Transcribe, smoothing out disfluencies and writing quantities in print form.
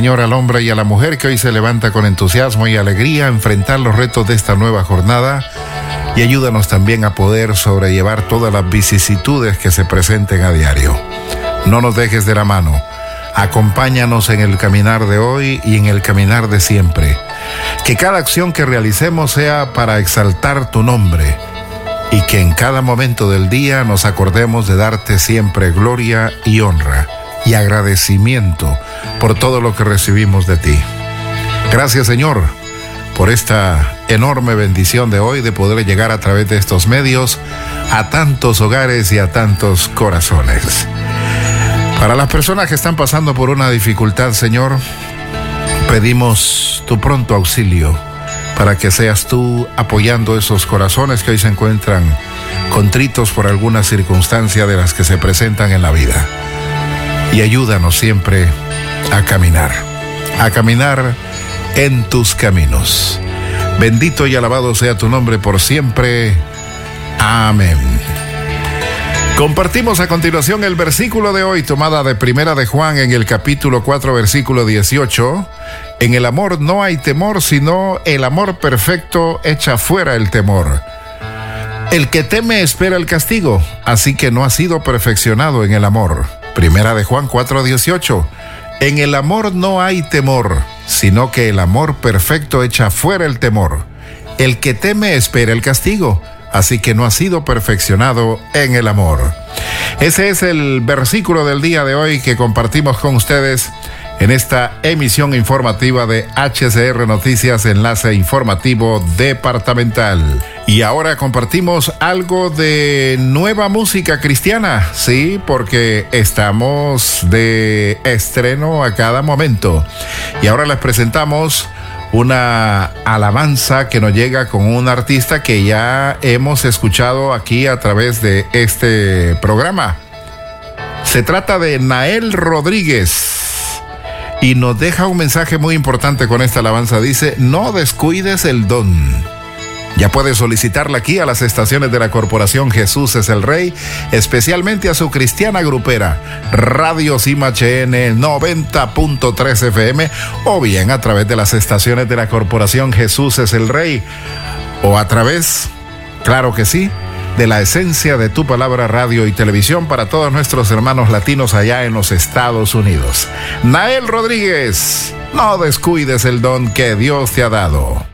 Señor, al hombre y a la mujer que hoy se levanta con entusiasmo y alegría a enfrentar los retos de esta nueva jornada, y ayúdanos también a poder sobrellevar todas las vicisitudes que se presenten a diario. No nos dejes de la mano. Acompáñanos en el caminar de hoy y en el caminar de siempre. Que cada acción que realicemos sea para exaltar tu nombre y que en cada momento del día nos acordemos de darte siempre gloria y honra y agradecimiento por todo lo que recibimos de ti. Gracias, Señor, por esta enorme bendición de hoy de poder llegar a través de estos medios a tantos hogares y a tantos corazones. Para las personas que están pasando por una dificultad, Señor, pedimos tu pronto auxilio para que seas tú apoyando esos corazones que hoy se encuentran contritos por alguna circunstancia de las que se presentan en la vida. Y ayúdanos siempre a caminar en tus caminos. Bendito y alabado sea tu nombre por siempre. Amén. Compartimos a continuación el versículo de hoy, tomada de Primera de Juan en el capítulo 4, versículo 18. En el amor no hay temor, sino el amor perfecto echa fuera el temor. El que teme espera el castigo, así que no ha sido perfeccionado en el amor. Primera de Juan 4, 18. En el amor no hay temor, sino que el amor perfecto echa fuera el temor. El que teme espera el castigo, así que no ha sido perfeccionado en el amor. Ese es el versículo del día de hoy que compartimos con ustedes en esta emisión informativa de HCR Noticias, enlace informativo departamental. Y ahora compartimos algo de nueva música cristiana, sí, porque estamos de estreno a cada momento. Y ahora les presentamos una alabanza que nos llega con un artista que ya hemos escuchado aquí a través de este programa. Se trata de Nael Rodríguez y nos deja un mensaje muy importante con esta alabanza. Dice: no descuides el don. Ya puedes solicitarla aquí a las estaciones de la Corporación Jesús es el Rey, especialmente a su cristiana grupera, Radio Sima HN 90.3 FM, o bien a través de las estaciones de la Corporación Jesús es el Rey, o a través, claro que sí, de la esencia de tu palabra radio y televisión para todos nuestros hermanos latinos allá en los Estados Unidos. Nael Rodríguez, no descuides el don que Dios te ha dado.